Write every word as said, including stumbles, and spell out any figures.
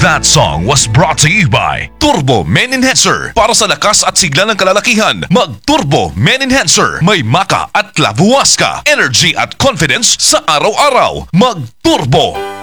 That song was brought to you by Turbo Men Enhancer. Para sa lakas at sigla ng kalalakihan, mag-Turbo Men Enhancer. May maka at labuwas ka, energy at confidence sa araw-araw. Mag-Turbo!